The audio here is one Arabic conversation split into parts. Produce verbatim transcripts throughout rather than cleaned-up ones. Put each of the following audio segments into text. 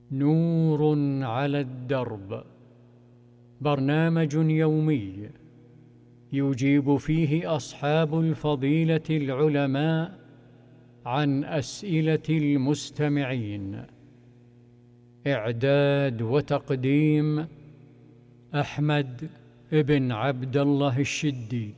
نور على الدرب، برنامج يومي يجيب فيه أصحاب الفضيلة العلماء عن أسئلة المستمعين. إعداد وتقديم أحمد بن عبد الله الشدي.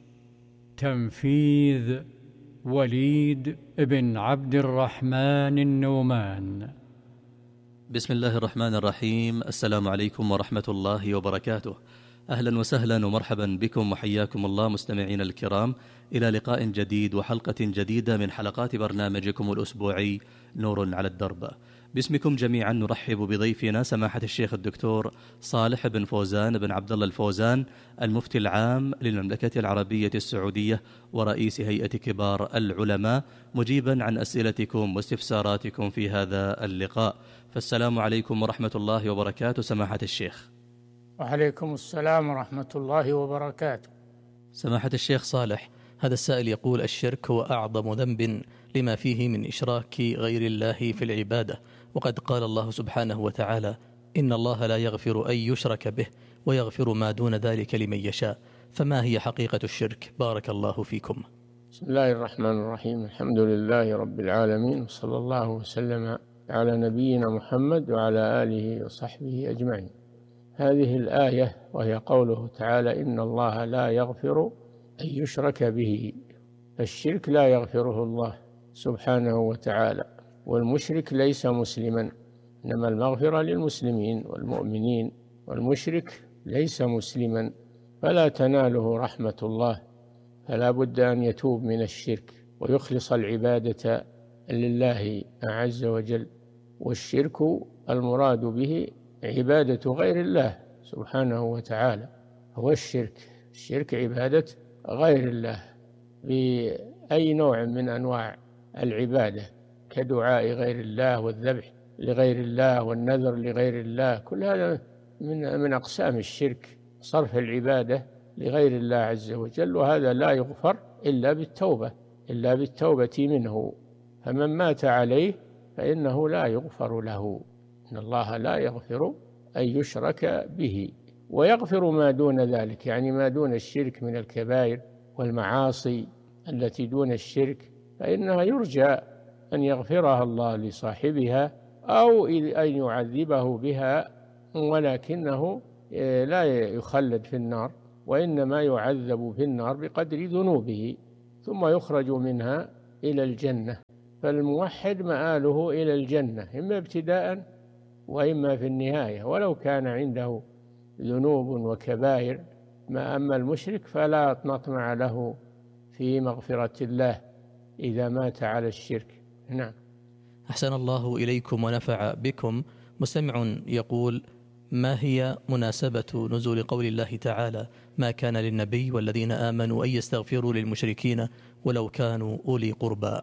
تنفيذ وليد بن عبد الرحمن النومان. بسم الله الرحمن الرحيم. السلام عليكم ورحمة الله وبركاته. أهلا وسهلا ومرحبا بكم وحياكم الله مستمعين الكرام إلى لقاء جديد وحلقة جديدة من حلقات برنامجكم الأسبوعي نور على الدرب. باسمكم جميعا نرحب بضيفنا سماحة الشيخ الدكتور صالح بن فوزان بن عبد الله الفوزان، المفتي العام للمملكة العربية السعودية ورئيس هيئة كبار العلماء، مجيبا عن أسئلتكم واستفساراتكم في هذا اللقاء. فالسلام عليكم ورحمة الله وبركاته سماحة الشيخ. وعليكم السلام ورحمة الله وبركاته. سماحة الشيخ صالح، هذا السائل يقول: الشرك هو أعظم ذنب لما فيه من إشراك غير الله في العبادة، وقد قال الله سبحانه وتعالى: إن الله لا يغفر أن يشرك به ويغفر ما دون ذلك لمن يشاء، فما هي حقيقة الشرك؟ بارك الله فيكم. بسم الله الرحمن الرحيم. الحمد لله رب العالمين، وصلى الله وسلم على نبينا محمد وعلى آله وصحبه أجمعين. هذه الآية وهي قوله تعالى: إن الله لا يغفر أن يشرك به. الشرك لا يغفره الله سبحانه وتعالى، والمشرك ليس مسلما، إنما المغفرة للمسلمين والمؤمنين، والمشرك ليس مسلما فلا تناله رحمة الله، فلا بد أن يتوب من الشرك ويخلص العبادة لله عز وجل. والشرك المراد به عبادة غير الله سبحانه وتعالى، هو الشرك. الشرك عبادة غير الله بأي نوع من أنواع العبادة، كدعاء غير الله والذبح لغير الله والنذر لغير الله، كل هذا من من أقسام الشرك، صرف العبادة لغير الله عز وجل، وهذا لا يغفر إلا بالتوبة إلا بالتوبة منه. فمن مات عليه فإنه لا يغفر له. إن الله لا يغفر أن يشرك به ويغفر ما دون ذلك، يعني ما دون الشرك من الكبائر والمعاصي التي دون الشرك، فإنها يرجى أن يغفرها الله لصاحبها أو أن يعذبه بها، ولكنه لا يخلد في النار، وإنما يعذب في النار بقدر ذنوبه ثم يخرج منها إلى الجنة. فالموحد مآله إلى الجنة إما ابتداء وإما في النهاية، ولو كان عنده ذنوب وكبائر. ما أما المشرك فلا نطمع له في مغفرة الله إذا مات على الشرك. نعم. أحسن الله إليكم ونفع بكم. مستمع يقول: ما هي مناسبة نزول قول الله تعالى: ما كان للنبي والذين آمنوا أن يستغفروا للمشركين ولو كانوا أولي قربى؟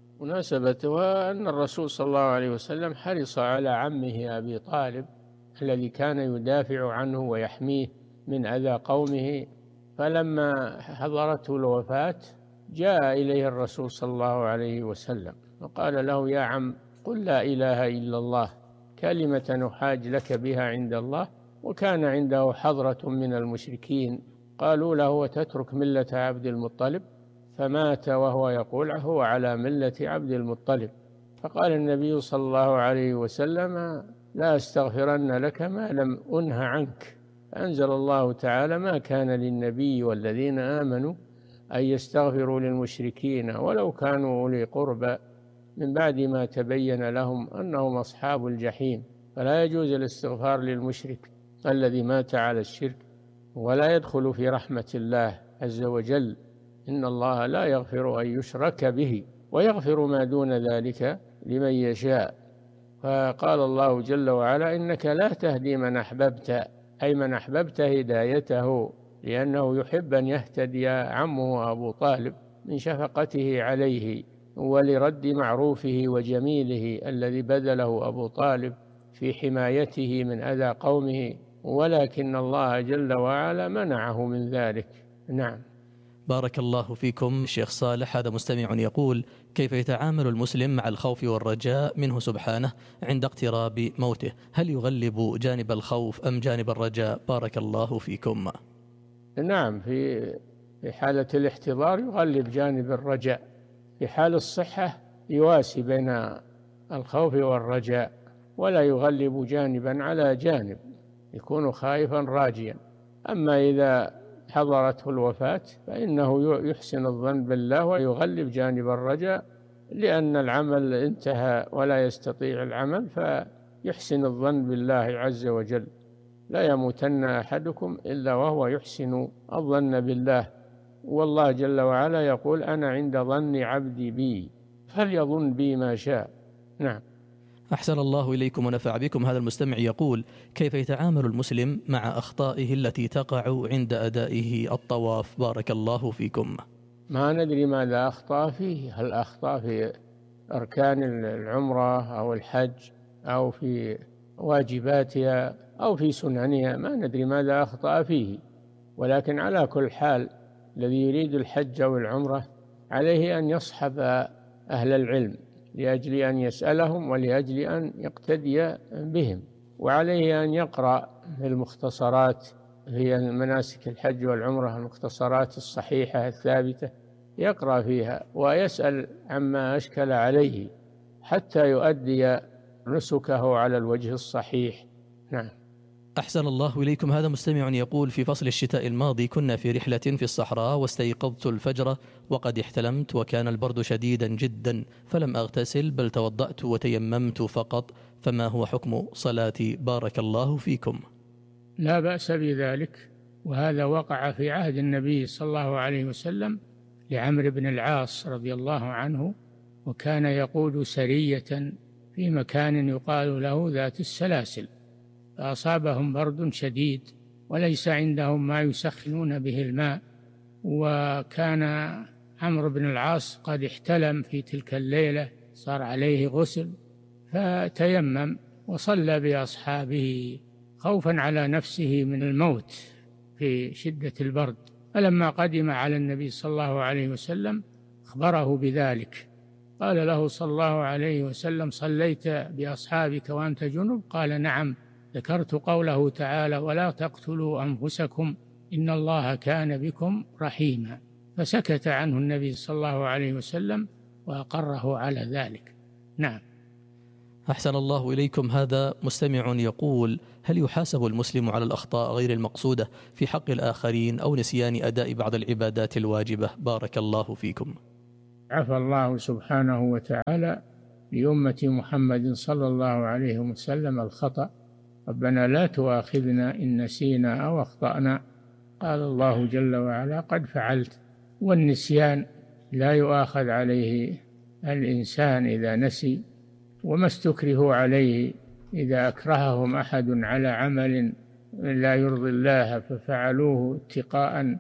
مناسبتها أن الرسول صلى الله عليه وسلم حرص على عمه أبي طالب الذي كان يدافع عنه ويحميه من أذى قومه، فلما حضرته الوفاة جاء إليه الرسول صلى الله عليه وسلم وقال له: يا عم، قل لا إله إلا الله، كلمة نحاج لك بها عند الله. وكان عنده حضرة من المشركين قالوا له: وتترك ملة عبد المطلب؟ فمات وهو يقول: هو على ملة عبد المطلب. فقال النبي صلى الله عليه وسلم: لا أستغفرن لك ما لم أنه عنك. فأنزل الله تعالى: ما كان للنبي والذين آمنوا أن يستغفروا للمشركين ولو كانوا أولي قربى من بعد ما تبين لهم أنهم أصحاب الجحيم. فلا يجوز الاستغفار للمشرك الذي مات على الشرك، ولا يدخل في رحمة الله عز وجل. إن الله لا يغفر أن يشرك به ويغفر ما دون ذلك لمن يشاء. فقال الله جل وعلا: إنك لا تهدي من أحببت، أي من أحببت هدايته، لأنه يحب أن يهتدي عمه أبو طالب من شفقته عليه ولرد معروفه وجميله الذي بذله أبو طالب في حمايته من أذى قومه، ولكن الله جل وعلا منعه من ذلك. نعم. بارك الله فيكم شيخ صالح. هذا مستمع يقول: كيف يتعامل المسلم مع الخوف والرجاء منه سبحانه عند اقتراب موته؟ هل يغلب جانب الخوف أم جانب الرجاء؟ بارك الله فيكم. نعم، في في حالة الاحتضار يغلب جانب الرجاء، في حال الصحة يواسي بين الخوف والرجاء، ولا يغلب جانبا على جانب، يكون خائفا راجيا. أما إذا حضرته الوفاة فإنه يحسن الظن بالله ويغلب جانب الرجاء، لأن العمل انتهى ولا يستطيع العمل، فيحسن الظن بالله عز وجل. لا يموتن أحدكم إلا وهو يحسن الظن بالله، والله جل وعلا يقول: أنا عند ظن عبدي بي فليظن بي ما شاء. نعم. أحسن الله إليكم ونفع بكم. هذا المستمع يقول: كيف يتعامل المسلم مع أخطائه التي تقع عند أدائه الطواف؟ بارك الله فيكم. ما ندري ماذا أخطأ فيه، هل أخطأ في أركان العمرة أو الحج أو في واجباتها أو في سننها، ما ندري ماذا أخطأ فيه، ولكن على كل حال الذي يريد الحج أو العمرة عليه أن يصحب أهل العلم لأجل أن يسألهم ولأجل أن يقتدي بهم، وعليه أن يقرأ في المختصرات هي مناسك الحج والعمرة، المختصرات الصحيحة الثابتة يقرأ فيها ويسأل عما أشكل عليه حتى يؤدي نسكه على الوجه الصحيح. نعم. أحسن الله إليكم. هذا مستمع يقول: في فصل الشتاء الماضي كنا في رحلة في الصحراء، واستيقظت الفجر وقد احتلمت، وكان البرد شديدا جدا، فلم أغتسل بل توضأت وتيممت فقط، فما هو حكم صلاتي؟ بارك الله فيكم. لا بأس بذلك، وهذا وقع في عهد النبي صلى الله عليه وسلم لعمرو بن العاص رضي الله عنه، وكان يقود سرية في مكان يقال له ذات السلاسل، فأصابهم برد شديد وليس عندهم ما يسخنون به الماء، وكان عمرو بن العاص قد احتلم في تلك الليلة، صار عليه غسل، فتيمم وصلى بأصحابه خوفا على نفسه من الموت في شدة البرد. فلما قدم على النبي صلى الله عليه وسلم أخبره بذلك، قال له صلى الله عليه وسلم: صليت بأصحابك وأنت جنب؟ قال: نعم. ذكرت قوله تعالى: ولا تقتلوا أنفسكم إن الله كان بكم رحيما، فسكت عنه النبي صلى الله عليه وسلم وأقره على ذلك. نعم. أحسن الله إليكم. هذا مستمع يقول: هل يحاسب المسلم على الأخطاء غير المقصودة في حق الآخرين أو نسيان أداء بعض العبادات الواجبة؟ بارك الله فيكم. عفى الله سبحانه وتعالى لأمة محمد صلى الله عليه وسلم الخطأ. ربنا لا تؤاخذنا إن نسينا أو أخطأنا، قال الله جل وعلا: قد فعلت. والنسيان لا يؤاخذ عليه الإنسان إذا نسي، وما استكرهوا عليه إذا أكرههم أحد على عمل لا يرضي الله ففعلوه اتقاء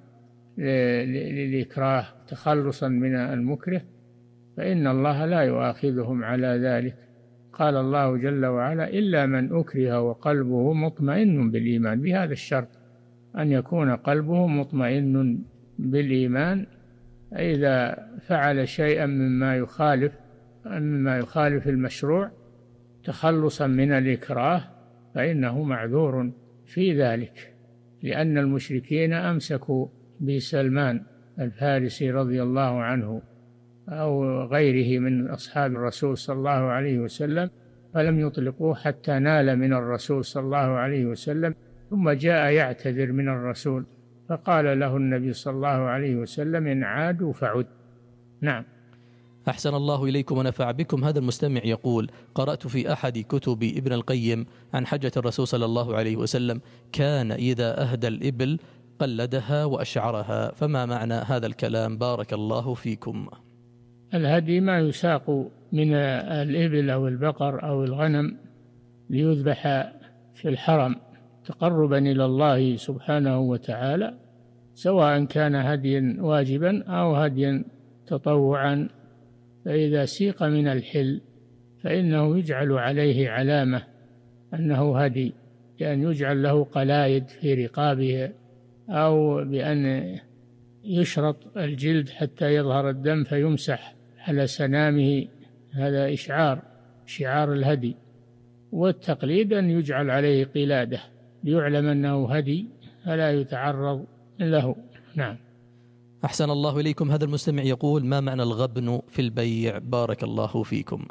للإكراه تخلصا من المكره، فإن الله لا يؤاخذهم على ذلك. قال الله جل وعلا: إلا من أكره وقلبه مطمئن بالإيمان، بهذا الشرط أن يكون قلبه مطمئن بالإيمان. إذا فعل شيئا مما يخالف مما يخالف المشروع تخلصا من الإكراه فإنه معذور في ذلك، لأن المشركين أمسكوا بسلمان الفارسي رضي الله عنه أو غيره من أصحاب الرسول صلى الله عليه وسلم، فلم يطلقوه حتى نال من الرسول صلى الله عليه وسلم، ثم جاء يعتذر من الرسول، فقال له النبي صلى الله عليه وسلم: إن عادوا فعد. نعم. أحسن الله إليكم ونفع بكم. هذا المستمع يقول: قرأت في أحد كتب ابن القيم عن حجة الرسول صلى الله عليه وسلم كان إذا أهدى الإبل قلدها وأشعرها، فما معنى هذا الكلام؟ بارك الله فيكم. الهدي ما يساق من الإبل أو البقر أو الغنم ليذبح في الحرم تقربا إلى الله سبحانه وتعالى، سواء كان هديا واجبا أو هديا تطوعا. فإذا سيق من الحل فإنه يجعل عليه علامة أنه هدي، بأن يجعل له قلايد في رقابه، أو بأن يشرط الجلد حتى يظهر الدم فيمسح على سنامه، هذا إشعار شعار الهدي. والتقليد أن يجعل عليه قلادة ليعلم أنه هدي فلا يتعرض له. نعم. أحسن الله إليكم. هذا المستمع يقول: ما معنى الغبن في البيع بارك الله فيكم؟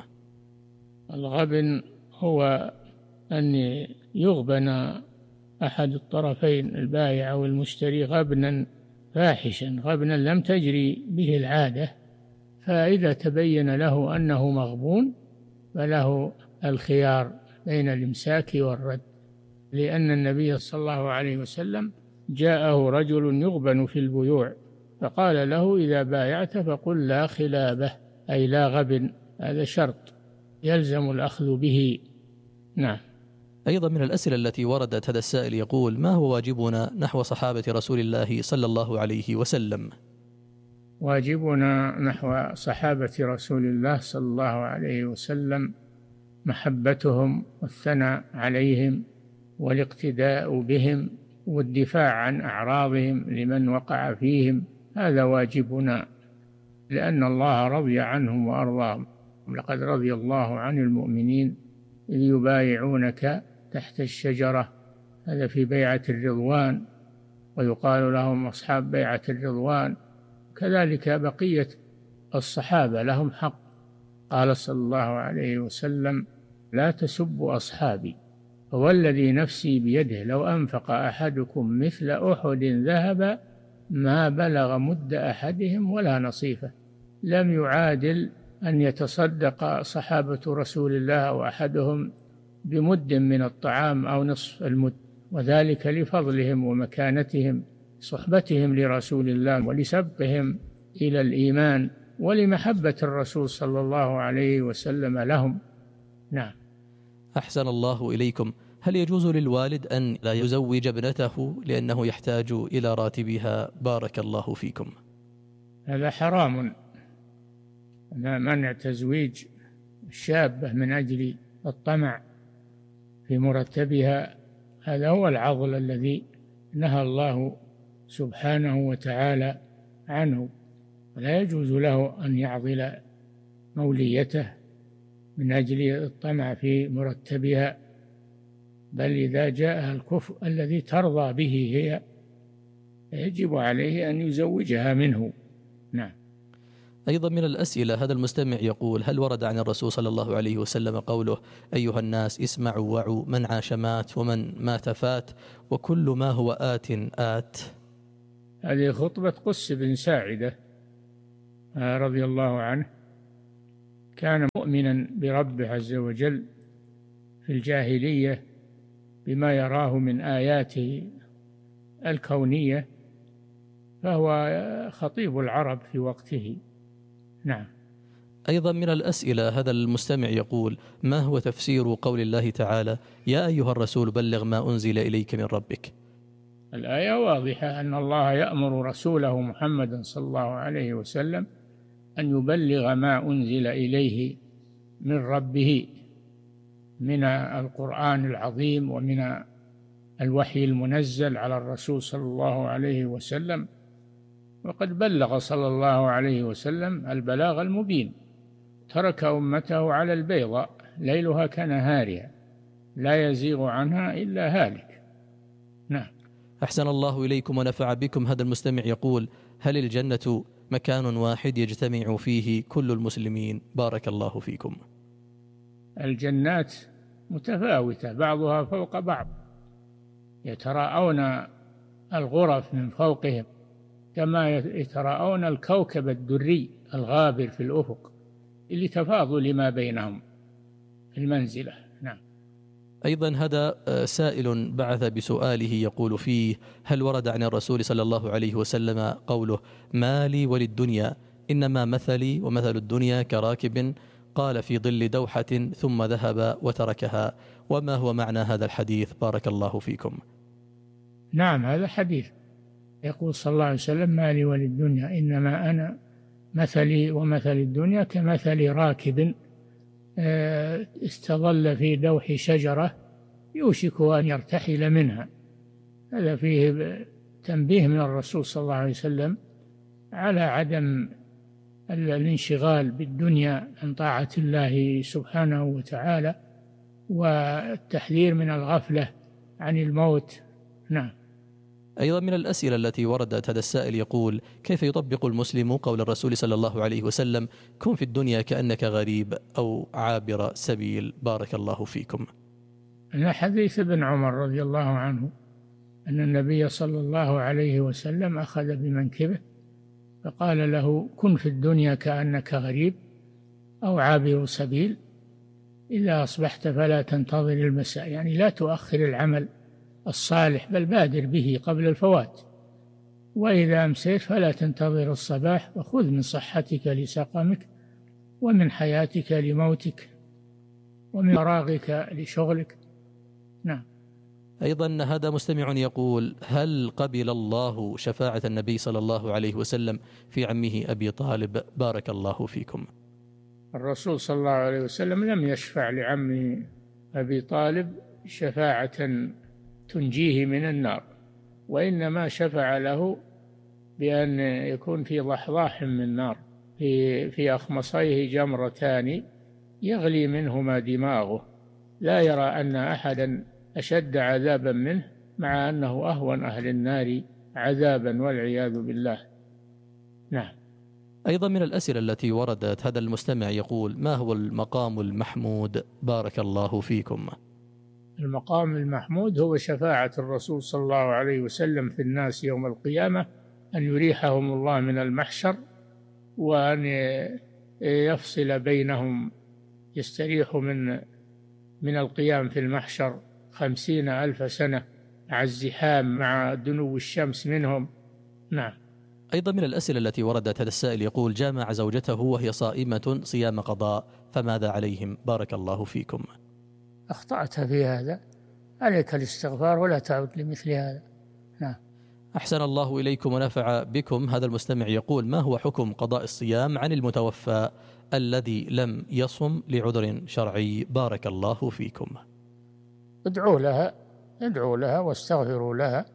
الغبن هو أن يغبن أحد الطرفين البائع أو المشتري غبنا فاحشا، غبنا لم تجري به العادة، فإذا تبين له أنه مغبون فله الخيار بين الإمساك والرد، لأن النبي صلى الله عليه وسلم جاءه رجل يغبن في البيوع فقال له: إذا بايعت فقل لا خلابة، أي لا غبن، هذا شرط يلزم الأخذ به. نعم. أيضا من الأسئلة التي وردت هذا السائل يقول: ما هو واجبنا نحو صحابة رسول الله صلى الله عليه وسلم؟ واجبنا نحو صحابة رسول الله صلى الله عليه وسلم محبتهم والثناء عليهم والاقتداء بهم والدفاع عن أعراضهم لمن وقع فيهم، هذا واجبنا، لأن الله رضي عنهم وأرضاهم. لقد رضي الله عن المؤمنين إذ يبايعونك تحت الشجرة، هذا في بيعة الرضوان، ويقال لهم أصحاب بيعة الرضوان. كذلك بقية الصحابة لهم حق. قال صلى الله عليه وسلم: لا تسبوا أصحابي، فوالذي نفسي بيده لو أنفق أحدكم مثل أحد ذهب ما بلغ مد أحدهم ولا نصيفه. لم يعادل أن يتصدق صحابة رسول الله أو أحدهم بمد من الطعام أو نصف المد، وذلك لفضلهم ومكانتهم، صحبتهم لرسول الله ولسبقهم إلى الإيمان ولمحبة الرسول صلى الله عليه وسلم لهم. نعم. أحسن الله إليكم. هل يجوز للوالد أن لا يزوج ابنته لأنه يحتاج إلى راتبها بارك الله فيكم؟ هذا حرام، منع تزويج الشابة من أجل الطمع في مرتبها، هذا هو العضل الذي نهى الله سبحانه وتعالى عنه، ولا يجوز له أن يعضل موليته من أجل الطمع في مرتبها، بل إذا جاءها الكفء الذي ترضى به هي يجب عليه أن يزوجها منه. نعم. أيضا من الأسئلة هذا المستمع يقول: هل ورد عن الرسول صلى الله عليه وسلم قوله: أيها الناس اسمعوا وعوا، من عاش مات ومن مات فات وكل ما هو آت آت؟ هذه خطبة قس بن ساعدة رضي الله عنه، كان مؤمنا بربه عز وجل في الجاهلية بما يراه من آياته الكونية، فهو خطيب العرب في وقته. نعم. أيضا من الأسئلة هذا المستمع يقول: ما هو تفسير قول الله تعالى: يا أيها الرسول بلغ ما أنزل إليك من ربك؟ الآية واضحة أن الله يأمر رسوله محمدا صلى الله عليه وسلم أن يبلغ ما أنزل إليه من ربه من القرآن العظيم ومن الوحي المنزل على الرسول صلى الله عليه وسلم، وقد بلغ صلى الله عليه وسلم البلاغ المبين، ترك أمته على البيضاء ليلها كنهارها لا يزيغ عنها إلا هالك. نعم. أحسن الله إليكم ونفع بكم. هذا المستمع يقول: هل الجنة مكان واحد يجتمع فيه كل المسلمين بارك الله فيكم؟ الجنات متفاوتة بعضها فوق بعض، يتراءون الغرف من فوقهم كما يتراءون الكوكب الدري الغابر في الأفق لتفاضل ما بينهم في المنزلة. نعم. أيضا هذا سائل بعث بسؤاله يقول فيه: هل ورد عن الرسول صلى الله عليه وسلم قوله: ما لي وللدنيا إنما مثلي ومثل الدنيا كراكب قال في ظل دوحة ثم ذهب وتركها؟ وما هو معنى هذا الحديث بارك الله فيكم؟ نعم، هذا حديث يقول صلى الله عليه وسلم: ما لي وللدنيا إنما أنا مثلي ومثل الدنيا كمثل راكب استظل في دوح شجرة يوشك أن يرتحل منها. هذا فيه تنبيه من الرسول صلى الله عليه وسلم على عدم الانشغال بالدنيا عن طاعة الله سبحانه وتعالى، والتحذير من الغفلة عن الموت. نعم. أيضا من الأسئلة التي وردت هذا السائل يقول: كيف يطبق المسلم قول الرسول صلى الله عليه وسلم: كن في الدنيا كأنك غريب أو عابر سبيل؟ بارك الله فيكم. من حديث ابن عمر رضي الله عنه أن النبي صلى الله عليه وسلم أخذ بمنكبه فقال له: كن في الدنيا كأنك غريب أو عابر سبيل، إذا أصبحت فلا تنتظر المساء، يعني لا تؤخر العمل الصالح بل بادر به قبل الفوات، وإذا أمسيت فلا تنتظر الصباح، وخذ من صحتك لسقمك ومن حياتك لموتك ومن فراغك لشغلك. نعم. أيضا هذا مستمع يقول: هل قبل الله شفاعة النبي صلى الله عليه وسلم في عمه أبي طالب؟ بارك الله فيكم. الرسول صلى الله عليه وسلم لم يشفع لعمه أبي طالب شفاعة تنجيه من النار، وإنما شفع له بأن يكون في ضحضاح من نار في في أخمصيه جمرتان يغلي منهما دماغه، لا يرى أن أحدا أشد عذابا منه، مع أنه أهون أهل النار عذابا والعياذ بالله. نعم. أيضا من الأسئلة التي وردت هذا المستمع يقول: ما هو المقام المحمود؟ بارك الله فيكم. المقام المحمود هو شفاعة الرسول صلى الله عليه وسلم في الناس يوم القيامة، أن يريحهم الله من المحشر وأن يفصل بينهم، يستريح من من القيام في المحشر خمسين ألف سنة مع الزحام مع دنو الشمس منهم. نعم. أيضا من الأسئلة التي وردت هذا السائل يقول: جامع زوجته وهي صائمة صيام قضاء، فماذا عليهم؟ بارك الله فيكم. أخطأت في هذا، عليك الاستغفار ولا تعود لمثل هذا. نعم. أحسن الله إليكم ونفع بكم. هذا المستمع يقول: ما هو حكم قضاء الصيام عن المتوفى الذي لم يصم لعذر شرعي؟ بارك الله فيكم. ادعوا لها ادعوا لها واستغفروا لها،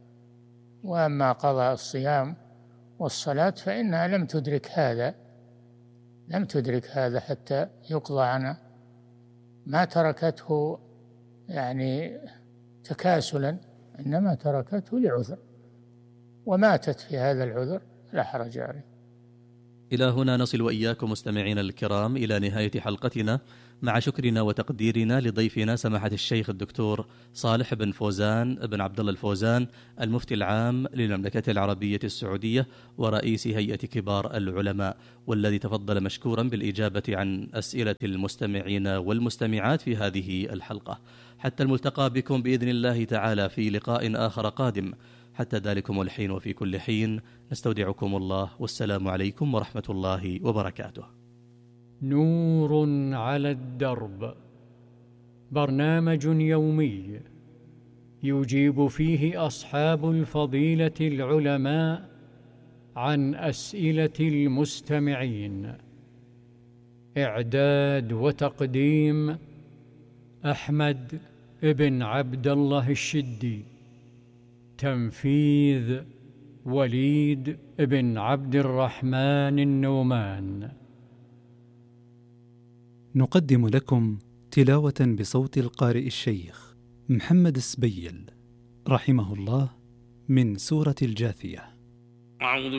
وأما قضاء الصيام والصلاة فإنها لم تدرك هذا لم تدرك هذا حتى يقضى عنها، ما تركته يعني تكاسلا، إنما تركته لعذر وماتت في هذا العذر، لا حرج عليه. إلى هنا نصل وإياكم مستمعين الكرام إلى نهاية حلقتنا، مع شكرنا وتقديرنا لضيفنا سماحة الشيخ الدكتور صالح بن فوزان بن عبد الله الفوزان، المفتي العام للمملكة العربية السعودية ورئيس هيئة كبار العلماء، والذي تفضل مشكورا بالإجابة عن أسئلة المستمعين والمستمعات في هذه الحلقة. حتى الملتقى بكم بإذن الله تعالى في لقاء آخر قادم. حتى ذلكم الحين وفي كل حين نستودعكم الله، والسلام عليكم ورحمة الله وبركاته. نور على الدرب، برنامج يومي يجيب فيه أصحاب الفضيلة العلماء عن أسئلة المستمعين. إعداد وتقديم أحمد بن عبد الله الشدي. تنفيذ وليد بن عبد الرحمن النومان. نقدم لكم تلاوة بصوت القارئ الشيخ محمد السبيل رحمه الله من سورة الجاثية. أعوذ